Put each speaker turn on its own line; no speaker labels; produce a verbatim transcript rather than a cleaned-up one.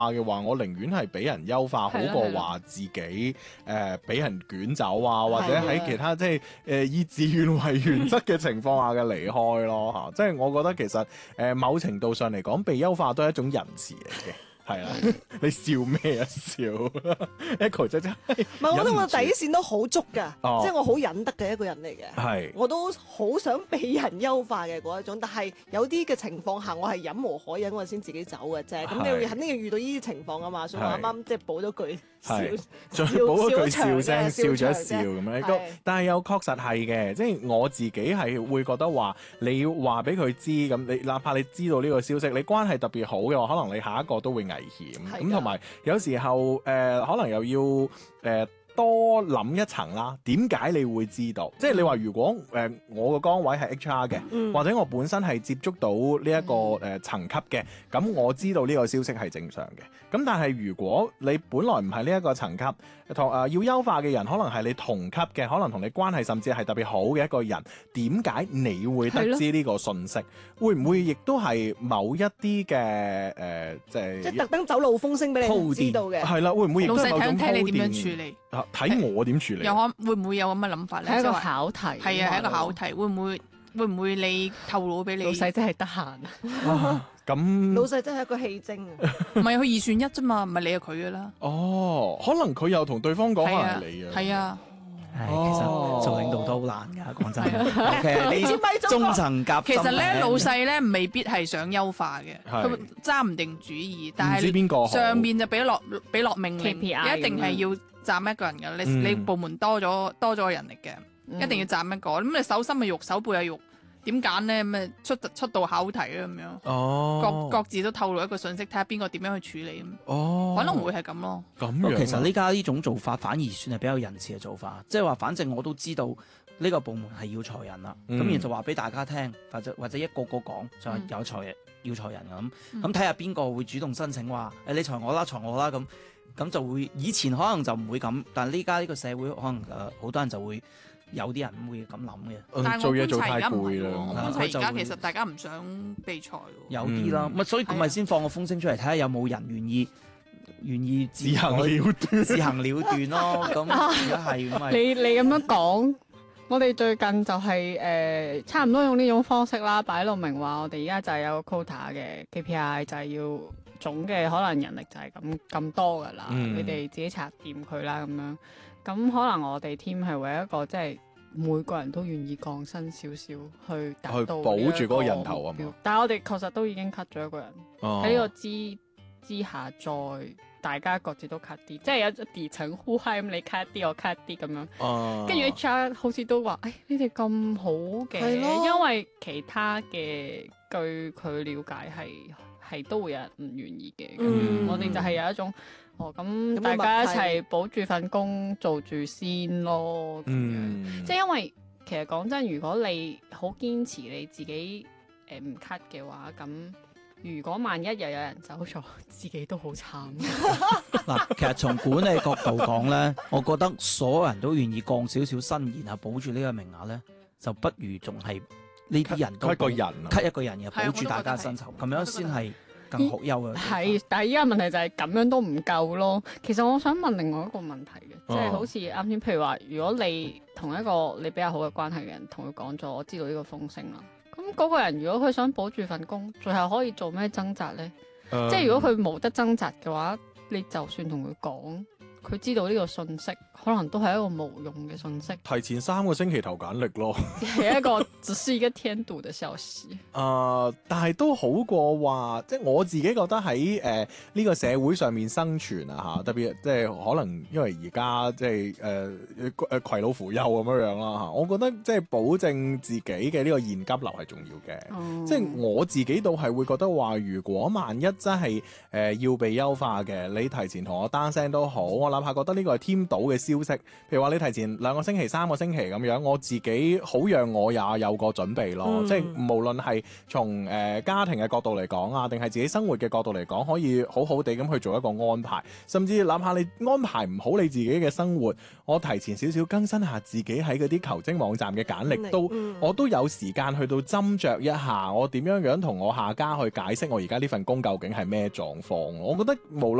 嘅話，我寧願係俾人優化好過話自己誒俾、呃、人捲走啊，或者喺其他即係誒、呃、以自願為原則嘅情況下嘅離開咯嚇。即係我覺得其實誒、呃、某程度上嚟講，被優化都係一種仁慈嚟嘅。係啦，你笑咩啊笑 ？Echo 姐姐，
唔係，我覺得我底線都好足㗎，
哦、
即係我好忍得嘅一個人嚟嘅。
係，
我都好想俾人優化嘅嗰一種，但係有啲嘅情況下，我係忍無可忍，我先自己走嘅啫。咁你肯定要遇到呢啲情況啊嘛，所以我啱啱即係補咗句笑，
再補一句笑聲，笑咗一笑咁樣。
係
但係又確實係嘅，即係我自己係會覺得話，你要話俾佢知咁，你哪怕你知道呢個消息，你關係特別好嘅話，可能你下一個都會危險。咁同埋有時候誒、呃，可能又要誒。呃多諗一層啦，點解你會知道？即係你話如果誒、呃、我個崗位係 H R 嘅，嗯、或者我本身係接觸到呢、這、一個誒、呃、層級嘅，咁我知道呢個消息係正常嘅。咁但係如果你本來唔係呢一個層級，同誒、呃、要優化嘅人，可能係你同級嘅，可能同你關係甚至係特別好嘅一個人，點解你會得知呢個信息？會唔會亦都係某一啲嘅誒，即係即
係特登走漏風聲俾你知道嘅？
係啦，會唔會亦都係某種鋪墊？
老細睇睇你點樣處理？
睇我點處理？
有可會唔會有咁嘅諗法咧？
係一個考題，
係啊，係一個考題。會唔會會唔會你透露俾你？
老細真係得閒
啊！咁
老細真係一個戲精啊！
唔係佢二選一啫嘛，唔係你係佢噶啦。
哦，可能佢又同對方講係你啊。
係啊。
係，其實做領導都好難㗎，講真。OK，啲中層夾心。
其實咧，老細咧未必係想優化嘅，佢揸唔定主意，但係上面就俾落俾落命令，一定係要斬一個人㗎。你你部門多咗多咗個人力嘅，一定要斬一個。咁你手心係肉，手背係肉。點揀咧？咩出出道考題啊咁樣，
哦、
各各自都透露一個信息，睇下邊個點樣去處理。
哦，
可能會係咁咯。
咁樣、啊，
其實呢家呢種做法反而算係比較仁慈嘅做法，即係話反正我都知道呢個部門係要裁人啦，咁、嗯、然後就話俾大家聽，或者或者一個個講就係有裁人、嗯、要裁人咁，咁睇下邊個會主動申請話誒你裁我啦，裁我啦咁，咁就會以前可能就唔會咁，但係呢家呢個社會可能誒好多人就會。有啲人會咁諗嘅，
但係我觀察而家唔係喎，
我
觀察而家其實大家唔想被裁喎。
有啲啦，咪、嗯、所以咁咪先放個風聲出嚟，睇下有冇人願意願意自
行了斷，
自行了斷咯。咁而家係咁咪？
你你咁樣講，我哋最近就係、是、誒、呃、差唔多用呢種方式啦，擺到明話我哋而家就係有個 quota 嘅 K P I，就係要總嘅可能人力就係咁咁多㗎啦，嗯、你哋自己查掂佢啦咁樣。咁可能我哋 team 係為一個即係每個人都願意降薪少少去達到
去保住嗰個人頭啊嘛。
但係我哋確實都已經 cut 咗一個人喺呢、哦、個之之下，再大家各自都 cut 啲，即係有底層呼嗨咁，你 cut 啲我 cut 啲咁樣。跟住 H R 好似都話：，誒、哎、你哋咁好嘅，咯因為其他嘅據佢了解係係都會有人唔願意嘅。嗯、我哋就係有一種。哦，咁大家一齊保住份工做住先咯，咁樣，嗯、即係因為其實講真，如果你好堅持你自己誒唔 cut 嘅話，咁如果萬一又有人走咗，自己都好慘。
嗱，其實從管理角度講咧，我覺得所有人都願意降少少薪，然後保住呢個名額咧，就不如仲係呢啲人都
cut 一個人
，cut 一個人又保住大家薪酬，咁樣先係。更好優啊！
係，但係依家問題就係咁樣都唔夠咯。其實我想問另外一個問題嘅，即係、哦、好似啱先，譬如話，如果你同一個你比較好嘅關係嘅人同佢講咗，我知道呢個風聲啦。咁嗰個人如果佢想保住份工，最後可以做咩掙扎呢？嗯、即係如果佢冇得掙扎嘅話，你就算同佢講。佢知道呢個信息，可能都係一個無用嘅信息。
提前三個星期投簡歷咯，
係一個只是一個添堵嘅消息。
誒、呃，但係都好過話，即係我自己覺得喺誒呢個社會上面生存啊嚇，特別即係可能因為而家即係誒誒攜老扶幼咁樣樣啦嚇，我覺得即係保證自己嘅呢個現金流係重要嘅。嗯、即係我自己都係會覺得話，如果萬一真係誒、呃、要被優化嘅，你提前同我單聲都好。 哪怕覺得呢個係添堵嘅消息，譬如話你提前兩個星期、三個星期咁樣，我自己好讓我也有個準備咯。嗯、即係無論係從誒、呃、家庭嘅角度嚟講啊，定係自己生活嘅角度嚟講，可以好好地咁去做一個安排。甚至哪怕你安排唔好你自己嘅生活，我提前少少更新下自己喺嗰啲求職網站嘅簡歷，都、嗯、我都有時間去到斟酌一下，我點樣樣同我下家去解釋我而家呢份工究竟係咩狀況。我覺得無論